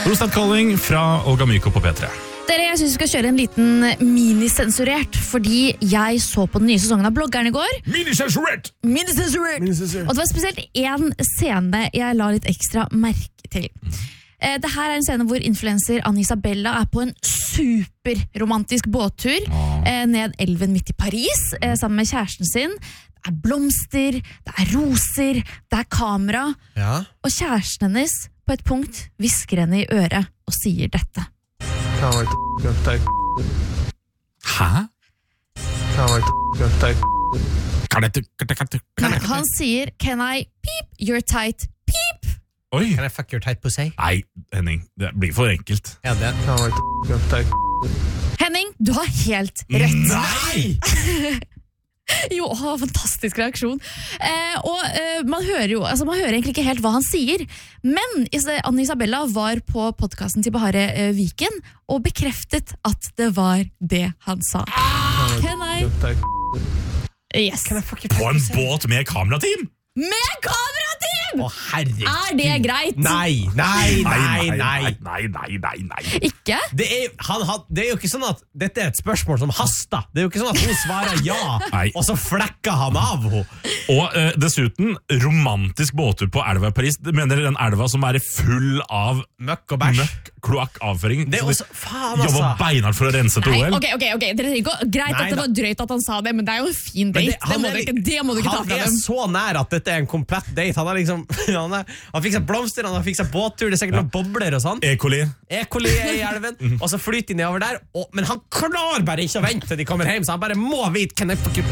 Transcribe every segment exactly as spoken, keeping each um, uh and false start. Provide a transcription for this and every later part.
Rosted Calling fra Olga Myko på P tre. Dere, jeg synes vi skal kjøre en liten minisensurert, fordi jeg så på den nye sesongen av Bloggeren i går. Minisensurert! Minisensurert! Minisensurert. Og det var spesielt en scene jeg la litt ekstra merke til. Eh, Det her er en scene hvor influencer Anne Isabella er på en superromantisk båttur eh, ned elven midt i Paris, eh, sammen med kjæresten sin. Det er blomster, det er roser, det er kamera, Ja. og kjæresten hennes på et punkt hvisker henne i øret og sier dette. Kan jeg f*** deg? Hæ? Kan jeg f*** deg? Kan jeg... Kan jeg... Nei, han sier, can I peep your tight peep? Oi! Kan jeg fuck your tight pussy? Nei, Henning, det blir for enkelt. Ja, det. Kan jeg f*** deg? Henning, du har helt rett. Nei! Jo, å, fantastisk reaksjon. Eh, og eh, man hører jo, altså man hører egentlig ikke helt hva han sier, men Is- Anne Isabella var på podcasten til Bahare eh, Viken og bekreftet at det var det han sa. Can I? Yes. Kan jeg fuck your På tight en pussy? båt med kamerateam! Med kamerateam! Å, herregud. Er det greit? Nei, nei, nei, nei. nei, nei, nei, nei. Ikke? Det er, han, had- det er jo ikke sånn at dette er et spørsmål som haster. Det er jo ikke sånn at hun svarer ja, Nei. og så flekker han av henne. Og eh, dessuten, romantisk båttur på elva i Paris. Det mener den elva som er full av Møkk og bæsj. møkk, kloakkavføring. Det er Så også, de faen jobber altså. beinhardt for å rense til Nei, O L. ok, ok, ok. Dere trenger ikke å- Greit Nei at det da. var drøyt at han sa det, men det er jo en fin Men date. det- Det, han må, er- du ikke, det må du ikke ta Han fra er dem. så nær at dette er en komplett date. Han har liksom Han, er, han fikk seg blomster, han har fikk seg båttur, det er sikkert noen bobler og sånn. E. coli. E. coli er i elven, og så flyter de nedover der. Og, men han klarer bare ikke å vente til de kommer hjem, så han bare må vite kan jeg fucking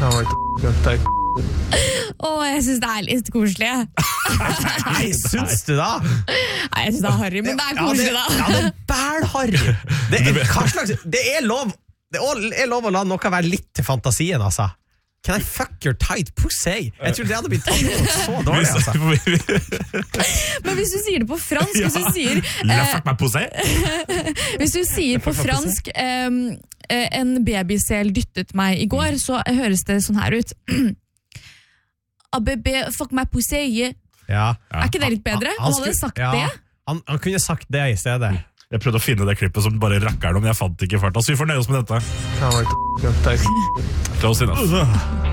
Å, jeg synes det er litt koselig. Nei, syns du da? Nei, jeg synes det er harry, men det er Ja, det, koselig da. ja, det er bælharry. Det er, hva slags, det er lov Det er lov å la noe være litt til fantasien, altså. Can I fuck your tight pussy? Jeg tror det hadde blitt tatt imot så dårlig, altså. Men hvis du sier det på fransk, hvis du sier La eh, fuck meg posé. Hvis du sier på fransk ehm, eh, en babysel dyttet meg i går, så høres det sånn her ut. Ah, bébé, fuck meg poussé. Ja. Er ikke det litt bedre? Han hadde skulle- sagt ja, det. Han, han kunne sagt det i stedet. Jeg prøvde å finne det klippet som bare rakkeren om, jeg fant det ikke i farta. Så vi får nøye oss med dette. Close enough.